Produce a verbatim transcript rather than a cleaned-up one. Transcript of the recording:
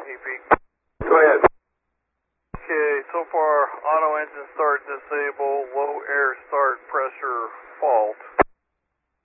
Heat Peak. Go ahead. Okay, so far auto engine start disabled, low air start pressure fault.